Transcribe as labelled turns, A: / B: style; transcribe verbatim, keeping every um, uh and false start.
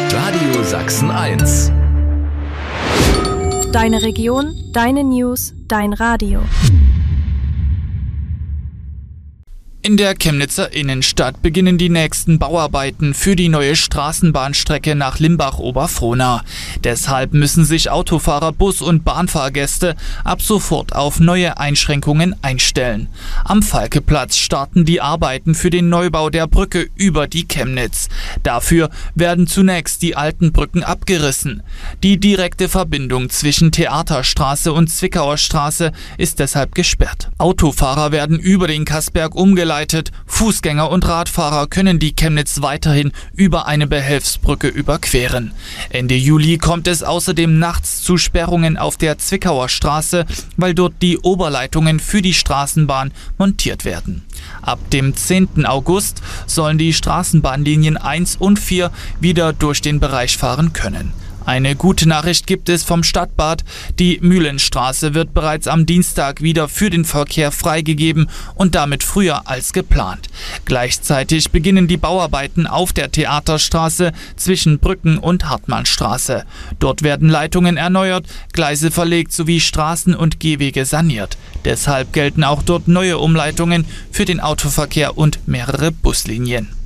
A: Radio Sachsen eins.
B: Deine Region, deine News, dein Radio.
C: In der Chemnitzer Innenstadt beginnen die nächsten Bauarbeiten für die neue Straßenbahnstrecke nach Limbach-Oberfrohna. Deshalb müssen sich Autofahrer, Bus- und Bahnfahrgäste ab sofort auf neue Einschränkungen einstellen. Am Falkeplatz starten die Arbeiten für den Neubau der Brücke über die Chemnitz. Dafür werden zunächst die alten Brücken abgerissen. Die direkte Verbindung zwischen Theaterstraße und Zwickauer Straße ist deshalb gesperrt. Autofahrer werden über den Kassberg umgeleitet. Fußgänger und Radfahrer können die Chemnitz weiterhin über eine Behelfsbrücke überqueren. Ende Juli kommt es außerdem nachts zu Sperrungen auf der Zwickauer Straße, weil dort die Oberleitungen für die Straßenbahn montiert werden. Ab dem zehnten August sollen die Straßenbahnlinien eins und vier wieder durch den Bereich fahren können. Eine gute Nachricht gibt es vom Stadtbad. Die Mühlenstraße wird bereits am Dienstag wieder für den Verkehr freigegeben und damit früher als geplant. Gleichzeitig beginnen die Bauarbeiten auf der Theaterstraße zwischen Brücken und Hartmannstraße. Dort werden Leitungen erneuert, Gleise verlegt sowie Straßen und Gehwege saniert. Deshalb gelten auch dort neue Umleitungen für den Autoverkehr und mehrere Buslinien.